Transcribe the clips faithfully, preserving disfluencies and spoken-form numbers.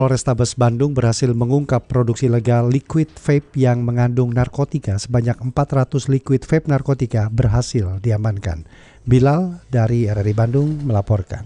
Polrestabes Bandung berhasil mengungkap produksi legal liquid vape yang mengandung narkotika. Sebanyak empat ratus liquid vape narkotika berhasil diamankan. Bilal dari R R I Bandung melaporkan.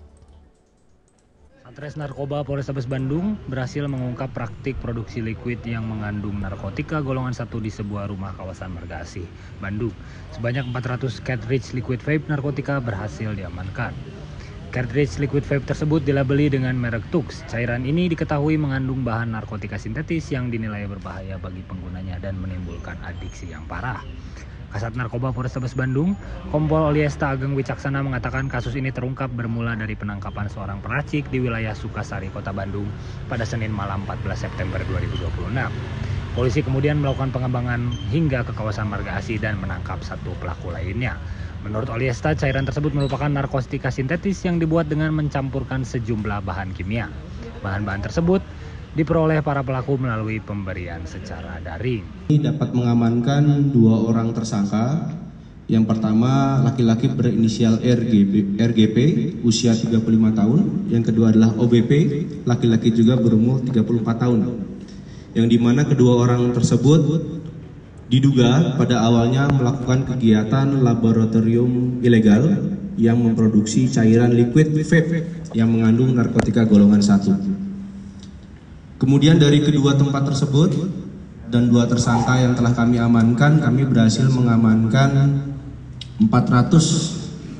Satres Narkoba Polrestabes Bandung berhasil mengungkap praktik produksi liquid yang mengandung narkotika golongan satu di sebuah rumah kawasan Marga Asih, Bandung. Sebanyak empat ratus cartridge liquid vape narkotika berhasil diamankan. Cartridge liquid vape tersebut dilabeli dengan merek Tux. Cairan ini diketahui mengandung bahan narkotika sintetis yang dinilai berbahaya bagi penggunanya dan menimbulkan adiksi yang parah. Kasat Narkoba Polrestabes Bandung, Kompol Oliesta Ageng Wicaksana mengatakan kasus ini terungkap bermula dari penangkapan seorang peracik di wilayah Sukasari, Kota Bandung pada Senin malam empat belas September dua ribu dua puluh enam. Polisi kemudian melakukan pengembangan hingga ke kawasan Marga Asih dan menangkap satu pelaku lainnya. Menurut Oliesta, cairan tersebut merupakan narkotika sintetis yang dibuat dengan mencampurkan sejumlah bahan kimia. Bahan-bahan tersebut diperoleh para pelaku melalui pemberian secara daring. Ini dapat mengamankan dua orang tersangka. Yang pertama laki-laki berinisial R G P, usia tiga puluh lima tahun. Yang kedua adalah O B P, laki-laki juga berumur tiga puluh empat tahun. Yang dimana kedua orang tersebut diduga pada awalnya melakukan kegiatan laboratorium ilegal yang memproduksi cairan liquid vape yang mengandung narkotika golongan satu. Kemudian dari kedua tempat tersebut dan dua tersangka yang telah kami amankan, kami berhasil mengamankan empat ratus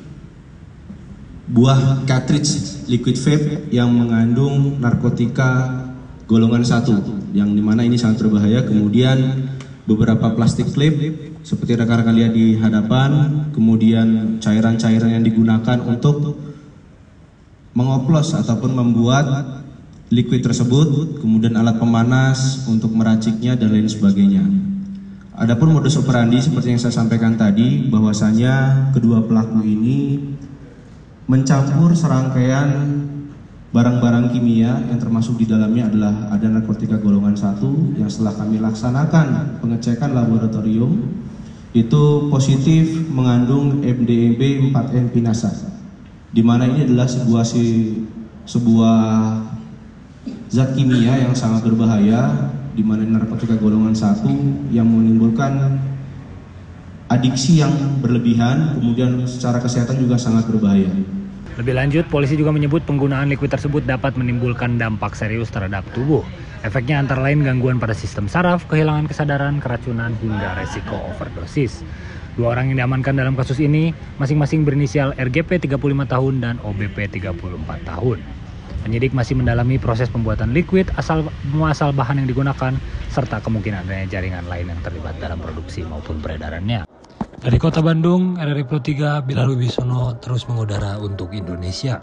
buah cartridge liquid vape yang mengandung narkotika golongan satu, yang dimana ini sangat berbahaya. Kemudian beberapa plastik klip seperti rekan-rekan lihat di hadapan, kemudian cairan-cairan yang digunakan untuk mengoplos ataupun membuat liquid tersebut, kemudian alat pemanas untuk meraciknya dan lain sebagainya. Adapun modus operandi seperti yang saya sampaikan tadi, bahwasanya kedua pelaku ini mencampur serangkaian barang-barang kimia yang termasuk di dalamnya adalah ada narkotika golongan satu yang setelah kami laksanakan pengecekan laboratorium itu positif mengandung M D M B empat N pinasa, di mana ini adalah sebuah si, sebuah zat kimia yang sangat berbahaya, di mana narkotika golongan satu yang menimbulkan adiksi yang berlebihan, kemudian secara kesehatan juga sangat berbahaya. Lebih lanjut, polisi juga menyebut penggunaan liquid tersebut dapat menimbulkan dampak serius terhadap tubuh. Efeknya antara lain gangguan pada sistem saraf, kehilangan kesadaran, keracunan, hingga resiko overdosis. Dua orang yang diamankan dalam kasus ini masing-masing berinisial R G P tiga puluh lima tahun dan O B P tiga puluh empat tahun. Penyidik masih mendalami proses pembuatan liquid, asal muasal bahan yang digunakan, serta kemungkinan adanya jaringan lain yang terlibat dalam produksi maupun peredarannya. Dari Kota Bandung, R R I Pro tiga, Bilal Wibisono terus mengudara untuk Indonesia.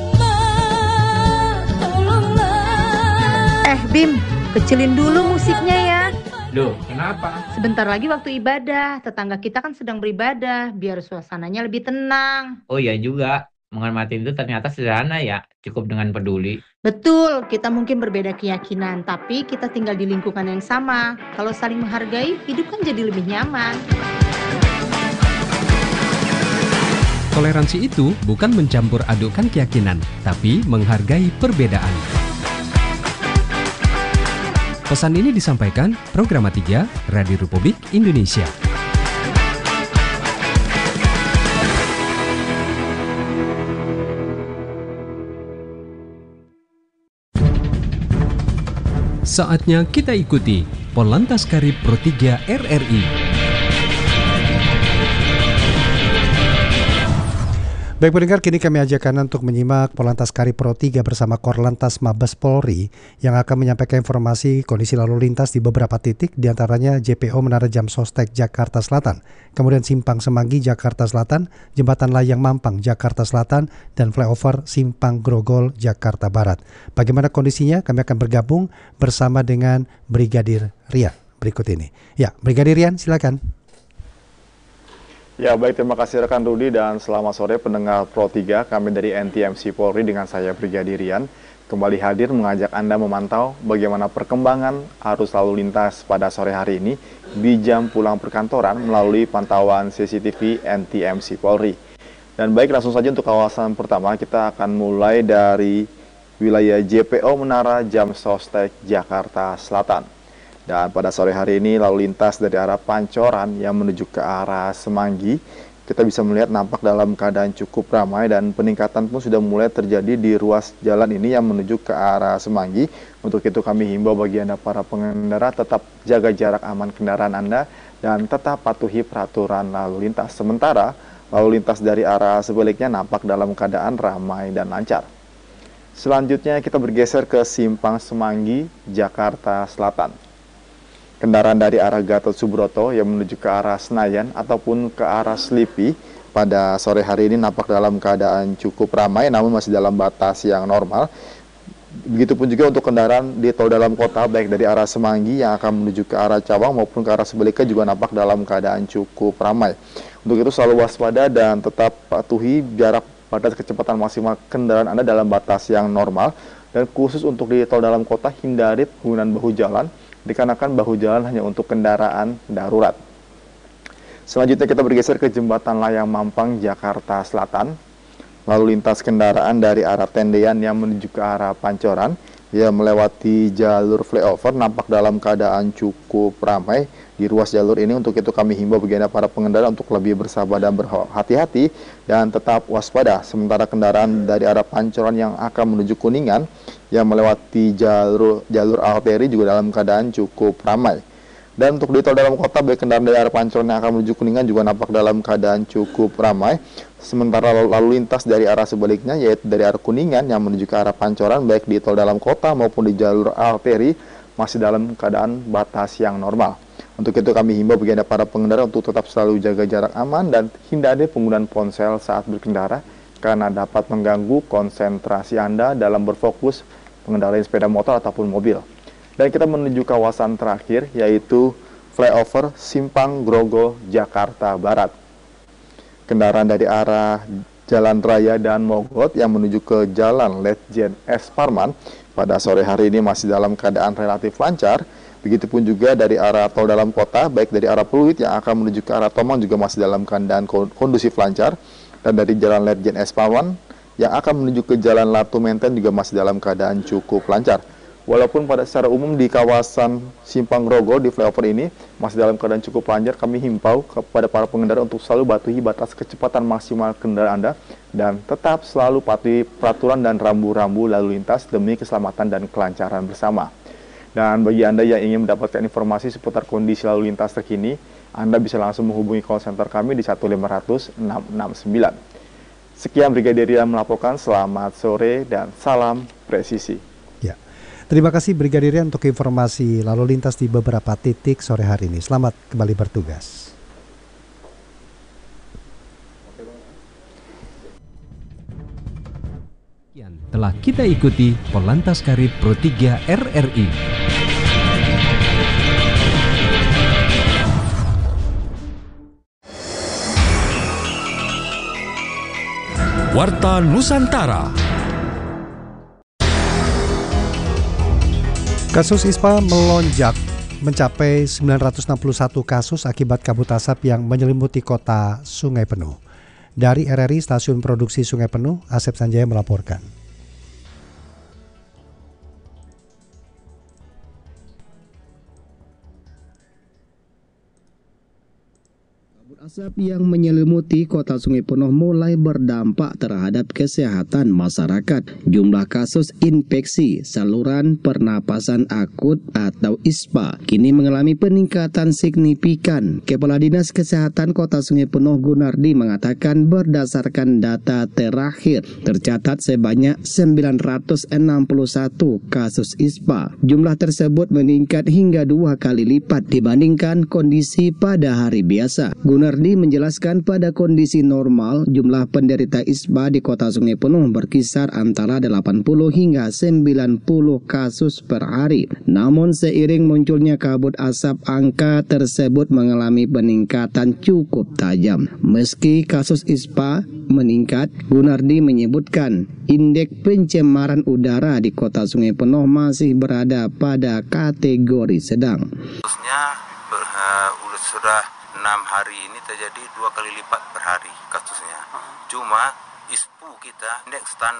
Eh Bim, kecilin dulu musiknya ya. Duh, kenapa? Sebentar lagi waktu ibadah, tetangga kita kan sedang beribadah, biar suasananya lebih tenang. Oh iya juga, menghormati itu ternyata sederhana ya, cukup dengan peduli. Betul, kita mungkin berbeda keyakinan, tapi kita tinggal di lingkungan yang sama. Kalau saling menghargai, hidup kan jadi lebih nyaman. Toleransi itu bukan mencampur adukkan keyakinan, tapi menghargai perbedaan. Pesan ini disampaikan Programa tiga Radio Republik Indonesia. Saatnya kita ikuti Polantas Karib Pro tiga R R I. Baik pendengar, kini kami ajak Anda untuk menyimak Polantas Karib Pro tiga bersama Korlantas Mabes Polri yang akan menyampaikan informasi kondisi lalu lintas di beberapa titik, diantaranya J P O Menara Jam Sostek Jakarta Selatan, kemudian Simpang Semanggi Jakarta Selatan, Jembatan Layang Mampang Jakarta Selatan, dan flyover Simpang Grogol Jakarta Barat. Bagaimana kondisinya? Kami akan bergabung bersama dengan Brigadir Rian berikut ini. Ya, Brigadir Rian, silakan. Ya baik, terima kasih rekan Rudi dan selamat sore pendengar Pro tiga. Kami dari N T M C Polri dengan saya Brigadir Rian kembali hadir mengajak Anda memantau bagaimana perkembangan arus lalu lintas pada sore hari ini di jam pulang perkantoran melalui pantauan C C T V N T M C Polri. Dan baik, langsung saja untuk kawasan pertama kita akan mulai dari wilayah J P O Menara Jamsostek, Jakarta Selatan. Dan pada sore hari ini lalu lintas dari arah Pancoran yang menuju ke arah Semanggi, kita bisa melihat nampak dalam keadaan cukup ramai dan peningkatan pun sudah mulai terjadi di ruas jalan ini yang menuju ke arah Semanggi. Untuk itu kami himbau bagi Anda para pengendara tetap jaga jarak aman kendaraan Anda dan tetap patuhi peraturan lalu lintas. Sementara lalu lintas dari arah sebaliknya nampak dalam keadaan ramai dan lancar. Selanjutnya kita bergeser ke Simpang Semanggi, Jakarta Selatan. Kendaraan dari arah Gatot Subroto yang menuju ke arah Senayan ataupun ke arah Slipi pada sore hari ini nampak dalam keadaan cukup ramai namun masih dalam batas yang normal. Begitupun juga untuk kendaraan di tol dalam kota baik dari arah Semanggi yang akan menuju ke arah Cawang maupun ke arah sebaliknya juga nampak dalam keadaan cukup ramai. Untuk itu selalu waspada dan tetap patuhi jarak batas kecepatan maksimal kendaraan Anda dalam batas yang normal. Dan khusus untuk di tol dalam kota hindari penggunaan bahu jalan dikarenakan bahu jalan hanya untuk kendaraan darurat. Selanjutnya kita bergeser ke Jembatan Layang Mampang, Jakarta Selatan. Lalu lintas kendaraan dari arah Tendean yang menuju ke arah Pancoran yang melewati jalur flyover nampak dalam keadaan cukup ramai di ruas jalur ini. Untuk itu kami himbau bagi Anda para pengendara untuk lebih bersabar dan berhati-hati dan tetap waspada. Sementara kendaraan dari arah Pancoran yang akan menuju Kuningan yang melewati jalur jalur arteri juga dalam keadaan cukup ramai. Dan untuk di tol dalam kota baik kendaraan dari arah Pancoran yang akan menuju Kuningan juga nampak dalam keadaan cukup ramai. Sementara lalu lintas dari arah sebaliknya yaitu dari arah Kuningan yang menuju ke arah Pancoran baik di tol dalam kota maupun di jalur arteri masih dalam keadaan batas yang normal. Untuk itu kami himbau bagi Anda para pengendara untuk tetap selalu jaga jarak aman dan hindari penggunaan ponsel saat berkendara karena dapat mengganggu konsentrasi Anda dalam berfokus mengendarai sepeda motor ataupun mobil. Dan kita menuju kawasan terakhir yaitu flyover Simpang Grogol, Jakarta Barat. Kendaraan dari arah Jalan Raya dan Mogot yang menuju ke Jalan Letjen S. Parman pada sore hari ini masih dalam keadaan relatif lancar. Begitupun juga dari arah tol dalam kota, baik dari arah Pluit yang akan menuju ke arah Tomang juga masih dalam keadaan kondusif lancar. Dan dari Jalan Letjen S. Parman yang akan menuju ke Jalan Latu Menten juga masih dalam keadaan cukup lancar. Walaupun pada secara umum di kawasan Simpang Grogol di flyover ini masih dalam keadaan cukup lancar, kami himbau kepada para pengendara untuk selalu patuhi batas kecepatan maksimal kendaraan Anda dan tetap selalu patuhi peraturan dan rambu-rambu lalu lintas demi keselamatan dan kelancaran bersama. Dan bagi Anda yang ingin mendapatkan informasi seputar kondisi lalu lintas terkini, Anda bisa langsung menghubungi call center kami di satu lima nol nol enam enam sembilan. Sekian Brigadir Rian melaporkan, selamat sore dan salam presisi. Terima kasih Brigadir Rian untuk informasi lalu lintas di beberapa titik sore hari ini. Selamat kembali bertugas. Telah kita ikuti Polantas Karib Pro tiga R R I. Warta Nusantara. Kasus ISPA melonjak mencapai sembilan ratus enam puluh satu kasus akibat kabut asap yang menyelimuti kota Sungai Penuh. Dari R R I Stasiun Produksi Sungai Penuh, Asep Sanjaya melaporkan. Asap yang menyelimuti kota Sungai Penuh mulai berdampak terhadap kesehatan masyarakat. Jumlah kasus infeksi saluran pernapasan akut atau ISPA kini mengalami peningkatan signifikan. Kepala Dinas Kesehatan Kota Sungai Penuh Gunardi mengatakan berdasarkan data terakhir tercatat sebanyak sembilan ratus enam puluh satu kasus ISPA. Jumlah tersebut meningkat hingga dua kali lipat dibandingkan kondisi pada hari biasa. Gunardi menjelaskan pada kondisi normal jumlah penderita ISPA di kota Sungai Penuh berkisar antara delapan puluh hingga sembilan puluh kasus per hari. Namun seiring munculnya kabut asap, angka tersebut mengalami peningkatan cukup tajam. Meski kasus ISPA meningkat, Gunardi menyebutkan indeks pencemaran udara di kota Sungai Penuh masih berada pada kategori sedang. Khususnya uh, sudah enam hari ini terjadi dua kali lipat per hari kasusnya. Cuma I S P U kita indeks standar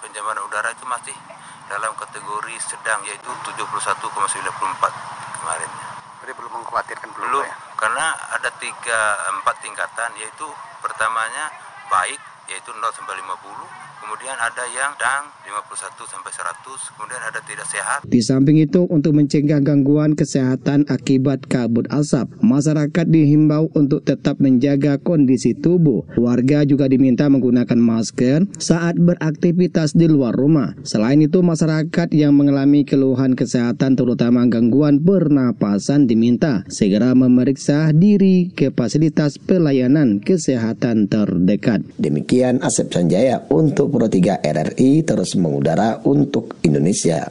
pencemaran udara itu masih dalam kategori sedang, yaitu tujuh puluh satu koma sembilan empat kemarin. Jadi belum mengkhawatirkan belum, belum ya? Karena ada tiga empat tingkatan, yaitu pertamanya baik, yaitu nol sampai lima puluh. Kemudian ada yang sedang lima puluh satu sampai seratus, kemudian ada tidak sehat. Di samping itu, untuk mencegah gangguan kesehatan akibat kabut asap, masyarakat dihimbau untuk tetap menjaga kondisi tubuh. Warga juga diminta menggunakan masker saat beraktivitas di luar rumah. Selain itu, masyarakat yang mengalami keluhan kesehatan terutama gangguan pernapasan diminta segera memeriksa diri ke fasilitas pelayanan kesehatan terdekat. Demikian Asep Sanjaya untuk Pro tiga R R I terus mengudara untuk Indonesia.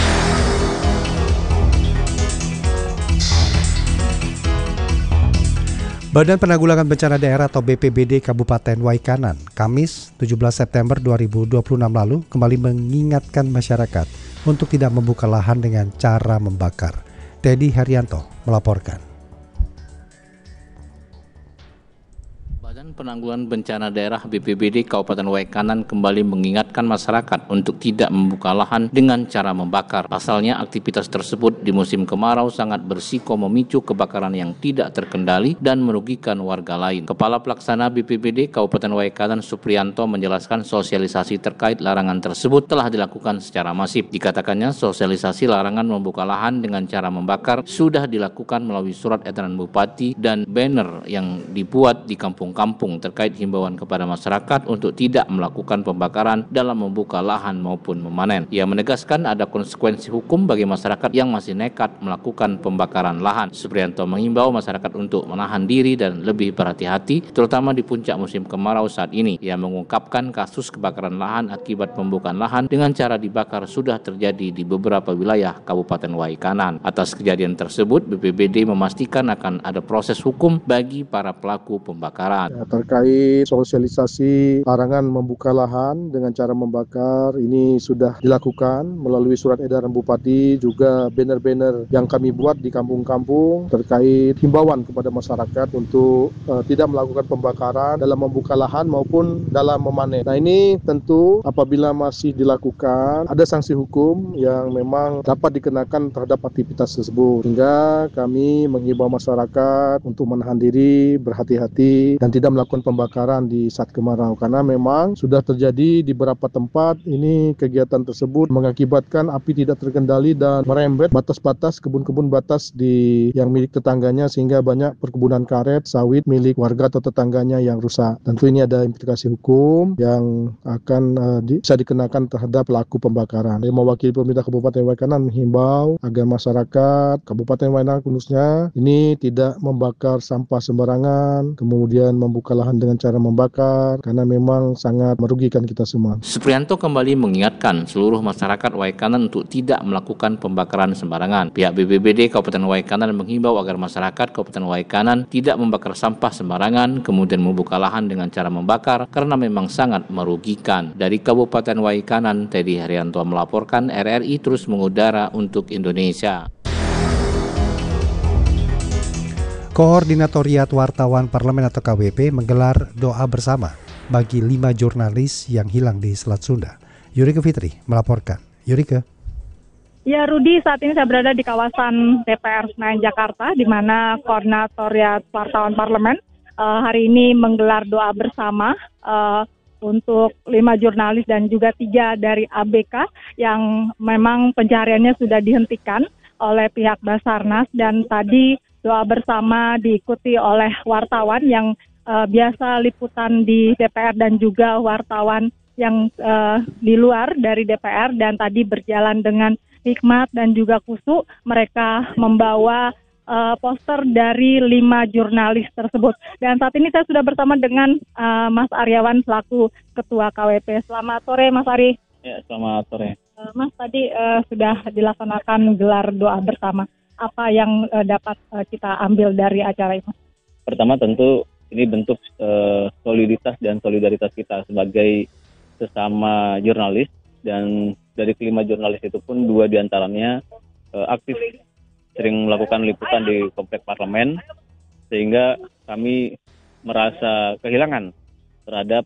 Badan Penanggulangan Bencana Daerah atau B P B D Kabupaten Waikanan, Kamis tujuh belas September dua ribu dua puluh enam lalu kembali mengingatkan masyarakat untuk tidak membuka lahan dengan cara membakar. Teddy Haryanto melaporkan. Badan Penanggulangan Bencana Daerah B P B D Kabupaten Waikanan kembali mengingatkan masyarakat untuk tidak membuka lahan dengan cara membakar. Pasalnya, aktivitas tersebut di musim kemarau sangat berisiko memicu kebakaran yang tidak terkendali dan merugikan warga lain. Kepala Pelaksana B P B D Kabupaten Waikanan Suprianto menjelaskan sosialisasi terkait larangan tersebut telah dilakukan secara masif. Dikatakannya sosialisasi larangan membuka lahan dengan cara membakar sudah dilakukan melalui surat edaran Bupati dan banner yang dibuat di kampung-kampung terkait himbauan kepada masyarakat untuk tidak melakukan pembakaran dalam membuka lahan maupun memanen. Ia menegaskan ada konsekuensi hukum bagi masyarakat yang masih nekat melakukan pembakaran lahan. Suprianto mengimbau masyarakat untuk menahan diri dan lebih berhati-hati, terutama di puncak musim kemarau saat ini. Ia mengungkapkan kasus kebakaran lahan akibat pembukaan lahan dengan cara dibakar sudah terjadi di beberapa wilayah Kabupaten Waikanan. Atas kejadian tersebut, B P B D memastikan akan ada proses hukum bagi para pelaku pembakaran. Ya, terkait sosialisasi larangan membuka lahan dengan cara membakar ini sudah dilakukan melalui surat edaran Bupati, juga banner-banner yang kami buat di kampung-kampung terkait himbauan kepada masyarakat untuk uh, tidak melakukan pembakaran dalam membuka lahan maupun dalam memanen. Nah, ini tentu apabila masih dilakukan ada sanksi hukum yang memang dapat dikenakan terhadap aktivitas tersebut. Sehingga kami menghimbau masyarakat untuk menahan diri, berhati-hati dan tidak melakukan pembakaran di saat kemarau, karena memang sudah terjadi di beberapa tempat ini kegiatan tersebut mengakibatkan api tidak terkendali dan merembet batas-batas kebun-kebun batas di yang milik tetangganya, sehingga banyak perkebunan karet sawit milik warga atau tetangganya yang rusak. Tentu ini ada implikasi hukum yang akan uh, di, bisa dikenakan terhadap pelaku pembakaran. Saya mewakili pemerintah Kabupaten Waikanan menghimbau agar masyarakat Kabupaten Waikanan khususnya ini tidak membakar sampah sembarangan, kemudian membuka lahan dengan cara membakar, karena memang sangat merugikan kita semua. Suprianto kembali mengingatkan seluruh masyarakat Waikanan untuk tidak melakukan pembakaran sembarangan. Pihak B P B D Kabupaten Waikanan menghimbau agar masyarakat Kabupaten Waikanan tidak membakar sampah sembarangan, kemudian membuka lahan dengan cara membakar, karena memang sangat merugikan. Dari Kabupaten Waikanan, Teddy Haryanto melaporkan. R R I terus mengudara untuk Indonesia. Koordinatoriat Wartawan Parlemen atau K W P menggelar doa bersama bagi lima jurnalis yang hilang di Selat Sunda. Yurika Fitri melaporkan. Yurika. Ya Rudi, saat ini saya berada di kawasan D P R Senayan Jakarta, di mana Koordinatoriat Wartawan Parlemen uh, hari ini menggelar doa bersama uh, untuk lima jurnalis dan juga tiga dari A B K yang memang pencariannya sudah dihentikan oleh pihak Basarnas, dan tadi doa bersama diikuti oleh wartawan yang uh, biasa liputan di D P R dan juga wartawan yang uh, di luar dari D P R, dan tadi berjalan dengan hikmat dan juga khusyuk. Mereka membawa uh, poster dari lima jurnalis tersebut. Dan saat ini saya sudah bersama dengan uh, Mas Aryawan selaku Ketua K W P. Selamat sore Mas Ari. Ya, selamat sore. Uh, Mas, tadi uh, sudah dilaksanakan gelar doa bersama. Apa yang uh, dapat uh, kita ambil dari acara ini? Pertama tentu ini bentuk uh, soliditas dan solidaritas kita sebagai sesama jurnalis, dan dari kelima jurnalis itu pun dua diantaranya uh, aktif sering melakukan liputan di komplek parlemen, sehingga kami merasa kehilangan terhadap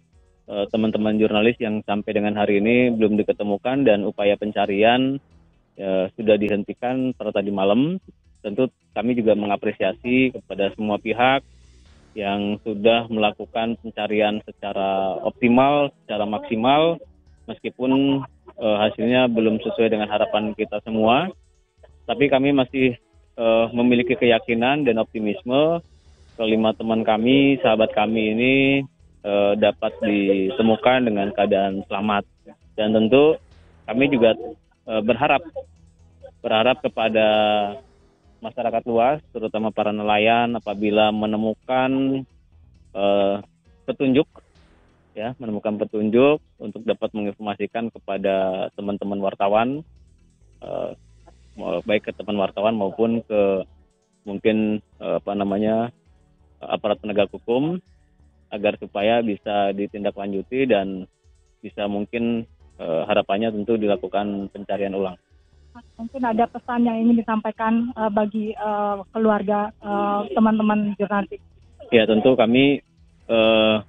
uh, teman-teman jurnalis yang sampai dengan hari ini belum diketemukan dan upaya pencarian uh, sudah dihentikan pada tadi malam. Tentu kami juga mengapresiasi kepada semua pihak yang sudah melakukan pencarian secara optimal, secara maksimal, meskipun uh, hasilnya belum sesuai dengan harapan kita semua. Tapi kami masih uh, memiliki keyakinan dan optimisme kelima teman kami, sahabat kami ini uh, dapat ditemukan dengan keadaan selamat. Dan tentu kami juga uh, berharap berharap kepada masyarakat luas, terutama para nelayan, apabila menemukan uh, petunjuk, ya, menemukan petunjuk untuk dapat menginformasikan kepada teman-teman wartawan, uh, baik ke teman wartawan maupun ke mungkin uh, apa namanya aparat penegak hukum, agar supaya bisa ditindaklanjuti dan bisa mungkin uh, harapannya tentu dilakukan pencarian ulang. Mungkin ada pesan yang ingin disampaikan uh, bagi uh, keluarga uh, teman-teman jurnalis. Ya, tentu kami uh,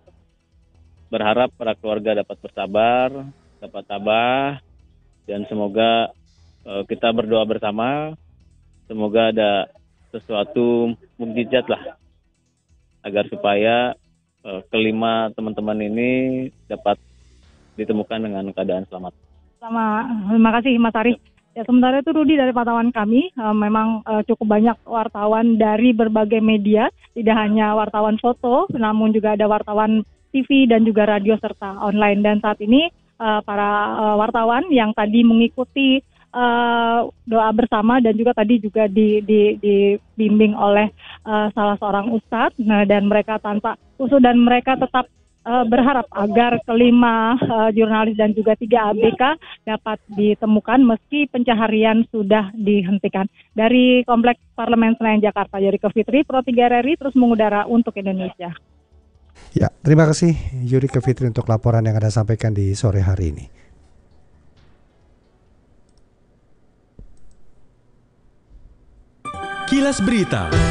berharap para keluarga dapat bersabar, dapat tabah, dan semoga uh, kita berdoa bersama, semoga ada sesuatu mukjizat lah, agar supaya uh, kelima teman-teman ini dapat ditemukan dengan keadaan selamat. Sama, terima kasih Mas Ari. Ya, sementara itu Rudi dari pantauan kami, uh, memang uh, cukup banyak wartawan dari berbagai media, tidak hanya wartawan foto, namun juga ada wartawan T V dan juga radio serta online. Dan saat ini uh, para uh, wartawan yang tadi mengikuti uh, doa bersama dan juga tadi juga di, di, dibimbing oleh uh, salah seorang ustadz, nah, dan mereka tanpa usul dan mereka tetap Uh, berharap agar kelima uh, jurnalis dan juga tiga A B K dapat ditemukan meski pencaharian sudah dihentikan. Dari Kompleks Parlemen Senayan Jakarta, Yurika Fitri, Pro tiga R R I terus mengudara untuk Indonesia. Ya, terima kasih Yurika Fitri untuk laporan yang Anda sampaikan di sore hari ini. Kilas Berita.